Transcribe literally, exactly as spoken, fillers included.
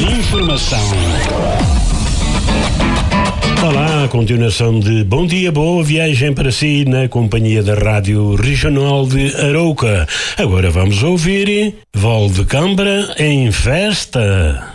Informação. Olá, continuação de Bom Dia, boa viagem para si na companhia da Rádio Regional de Arouca. Agora vamos ouvir Val de Cambra em festa.